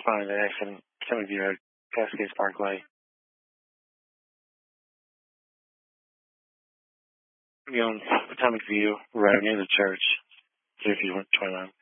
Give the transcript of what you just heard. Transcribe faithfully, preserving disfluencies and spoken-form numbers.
responding to the accident. Seventh Road, Cascades Parkway. Be on Potomac View, right near the church. three fifty-one twenty-nine.